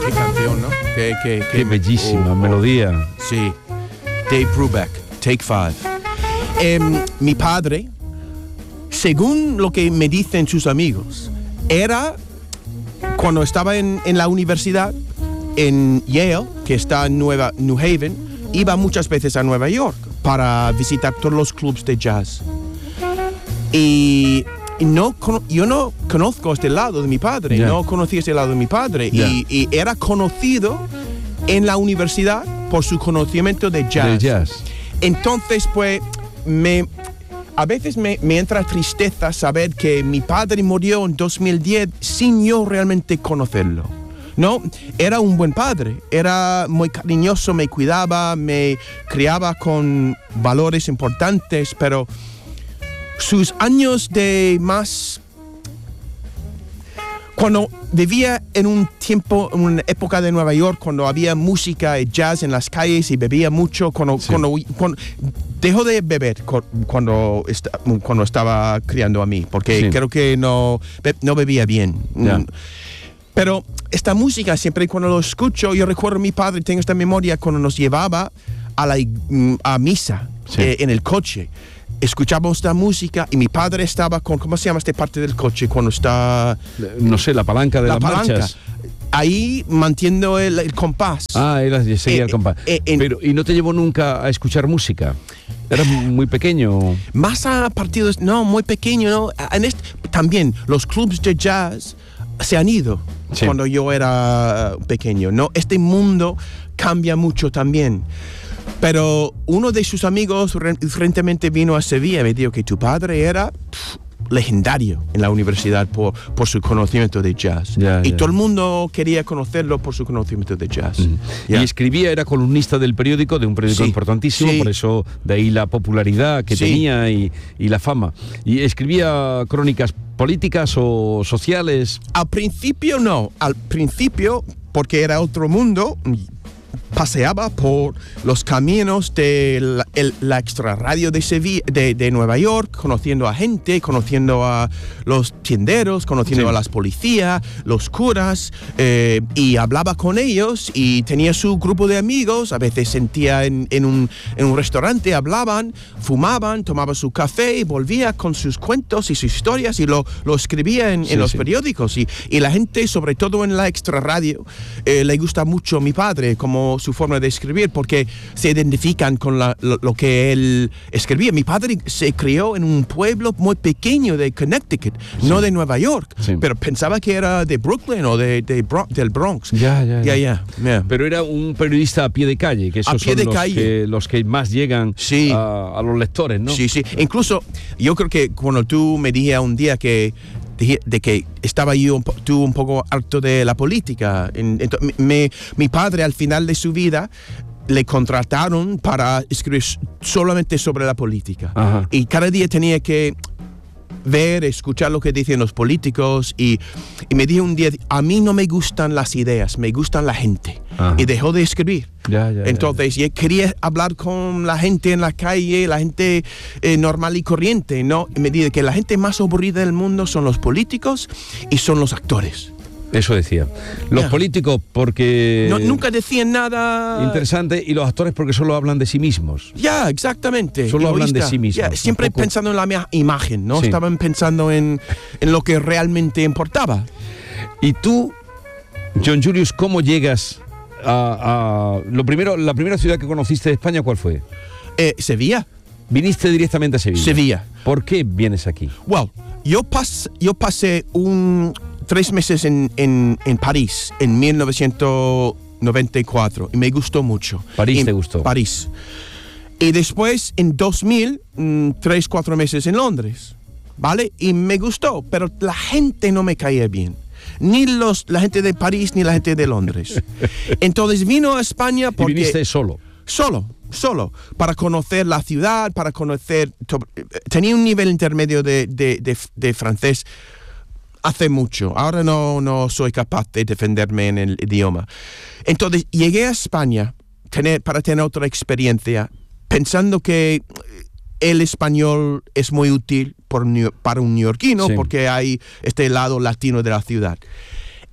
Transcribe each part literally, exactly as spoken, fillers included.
qué canción, ¿no? Qué, qué, qué, qué bellísima oh, melodía. Sí. Dave Brubeck, Take Five. Eh, mi padre, según lo que me dicen sus amigos, era cuando estaba en, en la universidad en Yale, que está en Nueva, New Haven, iba muchas veces a Nueva York para visitar todos los clubs de jazz. Y no, yo no conozco este lado de mi padre, yeah. no conocí este lado de mi padre. Yeah. Y, y era conocido en la universidad por su conocimiento de jazz. De jazz. Entonces, pues, me, a veces me, me entra tristeza saber que mi padre murió en dos mil diez sin yo realmente conocerlo. No, era un buen padre, era muy cariñoso, me cuidaba, me criaba con valores importantes, pero sus años de más... Cuando vivía en un tiempo, en una época de Nueva York, cuando había música y jazz en las calles y bebía mucho, cuando, sí. cuando, cuando dejó de beber cuando, cuando estaba criando a mí, porque sí. creo que no, no bebía bien. Yeah. Pero esta música, siempre cuando lo escucho, yo recuerdo a mi padre, tengo esta memoria, cuando nos llevaba a la a misa sí. eh, en el coche. Escuchábamos esta música y mi padre estaba con, ¿cómo se llama esta parte del coche? Cuando está... No sé, la palanca de la las palanca. Marchas. Ahí mantiendo el, el compás. Ah, él seguía eh, el compás. Eh, en, Pero, ¿y no te llevó nunca a escuchar música? ¿Era muy pequeño? Más a partidos, no, muy pequeño, ¿no? En este, también los clubs de jazz se han ido sí. cuando yo era pequeño, ¿no? Este mundo cambia mucho también. Pero uno de sus amigos recientemente vino a Sevilla y me dijo que tu padre era pff, legendario en la universidad por, por su conocimiento de jazz. Yeah, y yeah. todo el mundo quería conocerlo por su conocimiento de jazz. Mm. Yeah. Y escribía, era columnista del periódico, de un periódico sí. importantísimo, sí. por eso de ahí la popularidad que sí. tenía y, y la fama. Y escribía crónicas políticas o sociales. Al principio no, al principio porque era otro mundo. Paseaba por los caminos de la, el, la extrarradio de, Sevilla, de, de Nueva York, conociendo a gente, conociendo a los tienderos, conociendo sí. a las policías, los curas, eh, y hablaba con ellos y tenía su grupo de amigos. A veces sentía en, en, un, en un restaurante, hablaban, fumaban, tomaba su café y volvía con sus cuentos y sus historias y lo, lo escribía en, sí, en los sí. periódicos. Y, y la gente, sobre todo en la extrarradio, eh, le gusta mucho a mi padre como su forma de escribir, porque se identifican con la, lo, lo que él escribía. Mi padre se crió en un pueblo muy pequeño de Connecticut, sí. no de Nueva York, sí. pero pensaba que era de Brooklyn o de, de Bron- del Bronx. Ya, ya, ya. ya, ya. Pero era un periodista a pie de calle, que esos son los que, los que más llegan sí. a, a los lectores, ¿no? Sí, sí. Incluso yo creo que cuando tú me dijiste un día que de, de que estaba yo un, tú un poco harto de la política. Entonces, me, mi padre al final de su vida le contrataron para escribir solamente sobre la política. Ajá. Y cada día tenía que ver, escuchar lo que dicen los políticos y, y me dijo un día, a mí no me gustan las ideas, me gustan la gente. Ajá. Y dejó de escribir. Ya, ya, Entonces, ya, ya. yo quería hablar con la gente en la calle, la gente eh, normal y corriente, ¿no? Y me dice que la gente más aburrida del mundo son los políticos y son los actores. Eso decía. Los yeah. políticos porque... No, nunca decían nada... Interesante, y los actores porque solo hablan de sí mismos. Ya, yeah, exactamente. Solo Egoísta. hablan de sí mismos. Yeah, siempre poco... pensando en la misma imagen, ¿no? Sí. Estaban pensando en, en lo que realmente importaba. Y tú, John Julius, ¿cómo llegas a... a... Lo primero, la primera ciudad que conociste de España, ¿cuál fue? Eh, Sevilla. ¿Viniste directamente a Sevilla? Sevilla. ¿Por qué vienes aquí? Well, yo, pas, yo pasé un... tres meses en, en, en París en mil novecientos noventa y cuatro y me gustó mucho. ¿París y, te gustó? París. Y después en dos mil, mmm, tres, cuatro meses en Londres, ¿vale? Y me gustó, pero la gente no me caía bien. Ni los, la gente de París ni la gente de Londres. Entonces vino a España porque... ¿Y viniste solo? Solo, solo, para conocer la ciudad, para conocer... Tenía un nivel intermedio de, de, de, de francés hace mucho. Ahora no, no soy capaz de defenderme en el idioma. Entonces llegué a España tener, para tener otra experiencia, pensando que el español es muy útil por, para un neoyorquino, sí. porque hay este lado latino de la ciudad.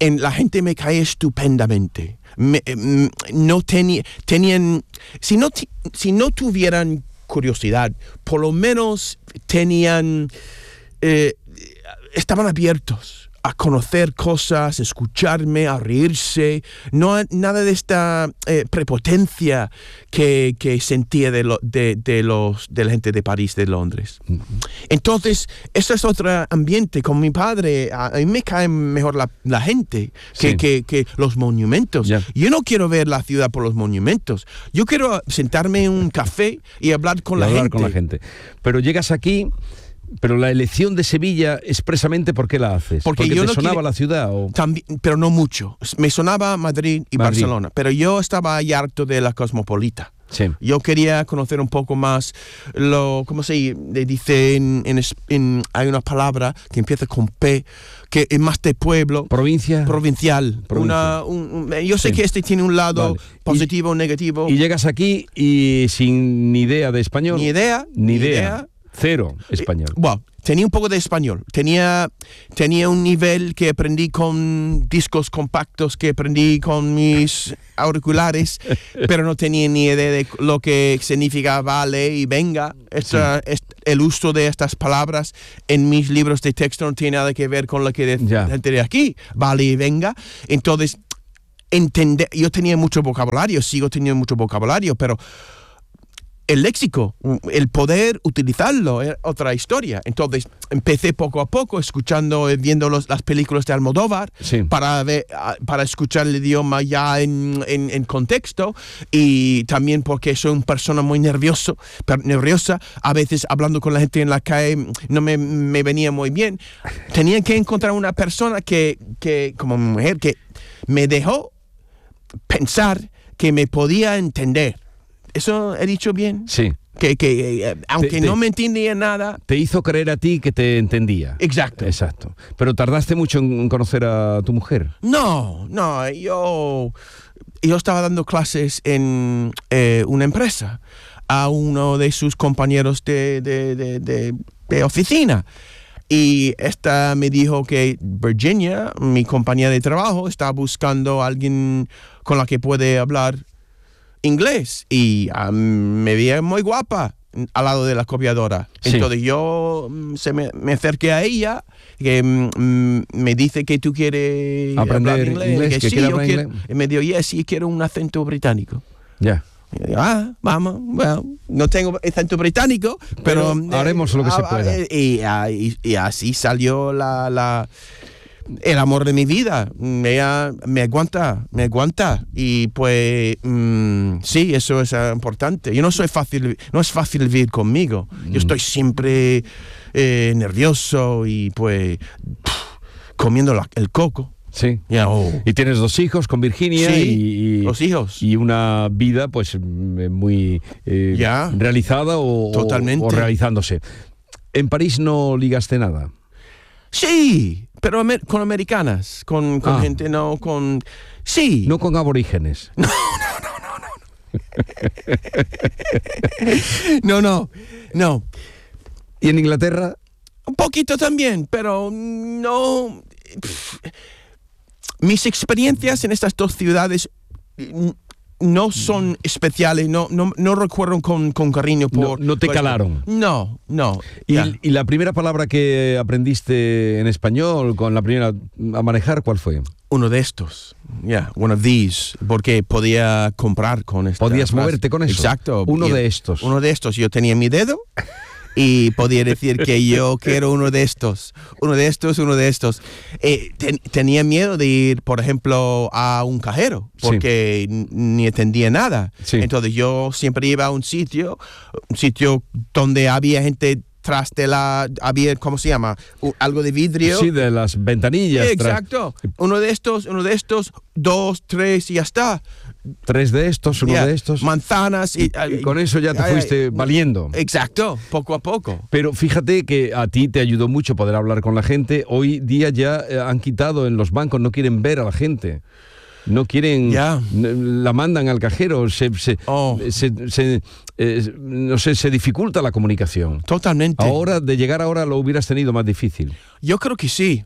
en, la gente me cae estupendamente. Me, mm, no tenía, tenían, si no, si no tuvieran curiosidad, por lo menos tenían, eh, estaban abiertos a conocer cosas, escucharme, a reírse, no nada de esta eh, prepotencia que, que sentía de, lo, de, de, los, de la gente de París, de Londres. Uh-huh. Entonces, ese es otro ambiente. Con mi padre, a, a mí me cae mejor la, la gente que, sí. que, que los monumentos. Yeah. Yo no quiero ver la ciudad por los monumentos. Yo quiero sentarme en un café y hablar con, y la, hablar gente. con la gente. Pero llegas aquí... Pero la elección de Sevilla, expresamente, ¿por qué la haces? Porque, ¿Porque yo te no sonaba quiere... la ciudad? ¿O? También, pero no mucho. Me sonaba Madrid y Madrid. Barcelona, pero yo estaba ya harto de la cosmopolita. Sí. Yo quería conocer un poco más lo, ¿cómo se dice? En, en, en, hay una palabra que empieza con P, que es más de pueblo. ¿Provincia? Provincial. Provincia. Una, un, un, yo sé sí. que este tiene un lado vale. positivo o y, negativo. Y llegas aquí y sin ni idea de español. Ni idea. Ni idea. idea. Cero español. Bueno, tenía un poco de español. Tenía, tenía un nivel que aprendí con discos compactos, que aprendí con mis auriculares, pero no tenía ni idea de lo que significa vale y venga. Esta, sí. est, el uso de estas palabras en mis libros de texto no tiene nada que ver con lo que de, la gente de aquí. Vale y venga. Entonces, entender, yo tenía mucho vocabulario, sigo teniendo mucho vocabulario, pero... el léxico, el poder utilizarlo es otra historia. Entonces empecé poco a poco escuchando, viendo los, las películas de Almodóvar sí. para, ver, para escuchar el idioma ya en, en, en contexto, y también porque soy una persona muy nervioso, nerviosa. A veces hablando con la gente en la calle no me, me venía muy bien. Tenía que encontrar una persona que, que, como mujer, que me dejó pensar que me podía entender. ¿Eso he dicho bien? Sí. Que, que eh, aunque te, no te, me entendía nada... Te hizo creer a ti que te entendía. Exacto. Exacto. Pero ¿tardaste mucho en conocer a tu mujer? No, no. Yo, yo estaba dando clases en eh, una empresa a uno de sus compañeros de, de, de, de, de oficina. Y esta me dijo que Virginia, mi compañera de trabajo, está buscando a alguien con la que puede hablar inglés, y um, me veía muy guapa al lado de la copiadora. Sí. Entonces yo se me, me acerqué a ella, que um, me dice que tú quieres aprender hablar inglés, inglés, que, que sí, quiere yo hablar quiero, inglés. Y me dijo, yes, sí, quiero un acento británico. Ya. Yeah. Digo, ah, vamos, bueno, no tengo acento británico, pero, pero haremos eh, lo que ah, se pueda. Y, y, y así salió la... la el amor de mi vida. Ella me aguanta, me aguanta. Y pues, mmm, sí, eso es uh, importante. Yo no soy fácil, no es fácil vivir conmigo. Mm. Yo estoy siempre eh, nervioso y pues pff, comiendo la, el coco. Sí. Yeah, oh. Y tienes dos hijos con Virginia. Sí, y, y dos hijos. Y una vida pues muy eh, yeah. realizada o, Totalmente. o, o realizándose. ¿En París no ligaste nada? Sí, pero amer- con americanas, con, con ah. gente, no con... Sí. No con aborígenes. No, no, no, no, no. no, no, no. ¿Y en Inglaterra? Un poquito también, pero no... Pff, mis experiencias en estas dos ciudades no son especiales, no, no, no recuerdo con, con cariño por... No, no te por, calaron. No, no. ¿Y, ¿Y la primera palabra que aprendiste en español, con la primera a manejar, cuál fue? Uno de estos. Yeah, one of these. Porque podía comprar con esto. Podías moverte con eso. Exacto. Uno de estos. Uno de estos. Yo tenía mi dedo y podía decir que yo quiero uno de estos. Uno de estos, uno de estos. Eh, ten, tenía miedo de ir, por ejemplo, a un cajero, porque sí. ni entendía nada. Sí. Entonces yo siempre iba a un sitio, un sitio donde había gente tras de la, había, ¿cómo se llama? Uh, algo de vidrio. Sí, de las ventanillas. Sí, exacto. Tras... Uno de estos, uno de estos, dos, tres y ya está. Tres de estos, uno yeah. de estos. Manzanas. Y, y, y con eso ya te fuiste uh, valiendo. Exacto, poco a poco. Pero fíjate que a ti te ayudó mucho poder hablar con la gente. Hoy día ya eh, han quitado en los bancos, no quieren ver a la gente. No quieren, yeah. la mandan al cajero, se, se, oh. se, se eh, no sé, se dificulta la comunicación. Totalmente. Ahora, de llegar ahora, lo hubieras tenido más difícil. Yo creo que sí.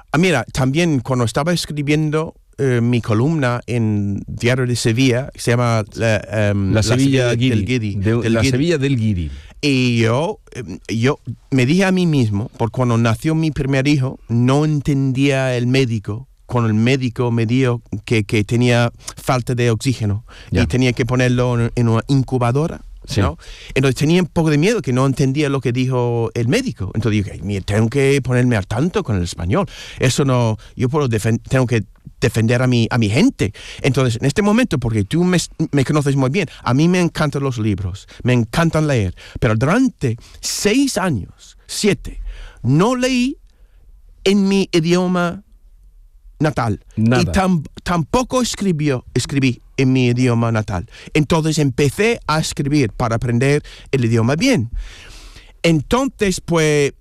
Ah, mira, también cuando estaba escribiendo eh, mi columna en Diario de Sevilla, se llama La, um, la Sevilla, Sevilla Guiri, del Guiri. De, del la Guiri. Sevilla del Guiri. Y yo, yo me dije a mí mismo, porque cuando nació mi primer hijo, no entendía el médico. Cuando el médico me dijo que, que tenía falta de oxígeno yeah. y tenía que ponerlo en, en una incubadora. Sí. ¿No? Entonces tenía un poco de miedo, que no entendía lo que dijo el médico. Entonces dije, mira, tengo que ponerme al tanto con el español. Eso no, yo puedo defen- tengo que defender a mi, a mi gente. Entonces, en este momento, porque tú me, me conoces muy bien, a mí me encantan los libros, me encantan leer, pero durante seis años, siete, no leí en mi idioma natal. Nada. Y tam, tampoco escribió, escribí en mi idioma natal. Entonces empecé a escribir para aprender el idioma bien. Entonces, pues,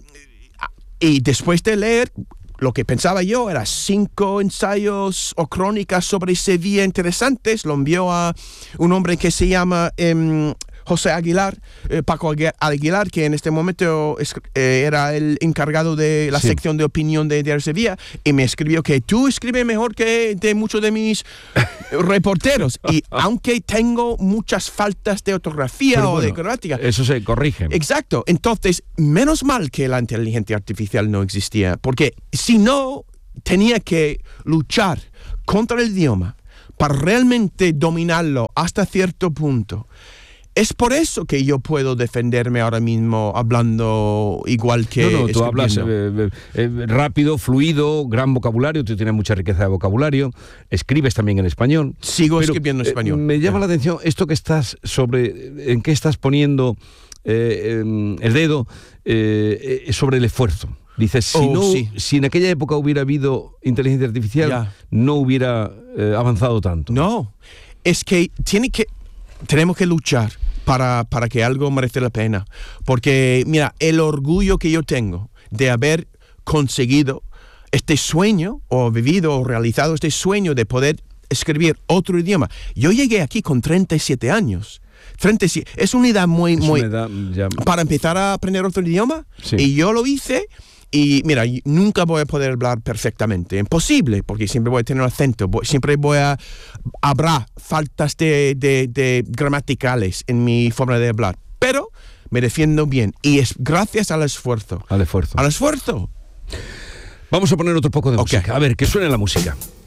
y después de leer, lo que pensaba yo era cinco ensayos o crónicas sobre Sevilla interesantes. Lo envió a un hombre que se llama eh, José Aguilar, eh, Paco Aguilar, que en este momento es, eh, era el encargado de la sí. sección de opinión de Diario Sevilla, y me escribió que tú escribes mejor que de muchos de mis reporteros. Y aunque tengo muchas faltas de ortografía Pero o bueno, de gramática, eso se corrige. Exacto. Entonces, menos mal que la inteligencia artificial no existía, porque si no, tenía que luchar contra el idioma para realmente dominarlo hasta cierto punto. Es por eso que yo puedo defenderme ahora mismo hablando igual que... No, no, tú hablas eh, eh, rápido, fluido, gran vocabulario, tú tienes mucha riqueza de vocabulario, escribes también en español. Sigo pero, escribiendo en español. Eh, me llama yeah. la atención esto que estás sobre... ¿En qué estás poniendo eh, eh, el dedo eh, eh, sobre el esfuerzo? Dices, si, oh, no, sí. si en aquella época hubiera habido inteligencia artificial, yeah. no hubiera eh, avanzado tanto. No, es que tiene que... Tenemos que luchar para, para que algo merezca la pena. Porque, mira, el orgullo que yo tengo de haber conseguido este sueño, o vivido o realizado este sueño de poder escribir otro idioma. Yo llegué aquí con treinta y siete años. treinta y siete, es una edad muy... Es muy una edad ya... Para empezar a aprender otro idioma. Sí. Y yo lo hice... Y mira, nunca voy a poder hablar perfectamente, imposible, porque siempre voy a tener acento, voy, siempre voy a, habrá faltas de, de, de gramaticales en mi forma de hablar, pero me defiendo bien, y es gracias al esfuerzo. Al esfuerzo. Al esfuerzo. Vamos a poner otro poco de okay. música, a ver, que suene la música.